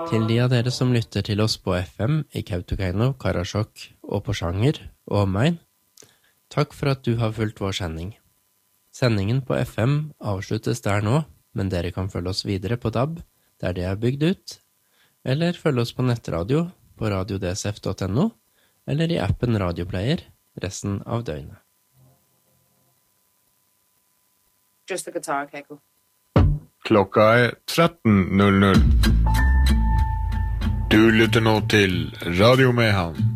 Til de av dere som lytter til oss på FM i Kautokeino, Karasjok og Porsanger og omegn, takk for at du har fulgt vår sending. Sendingen på FM avsluttes der nå, men dere kan følge oss videre på DAB, der det er bygd ut, eller følge oss på nettradio på radiodsf.no, eller i appen Radioplayer resten av døgnet. Just the guitar, Keiko. Klokka 13:00. Du lytter nå til Radio Mehamn.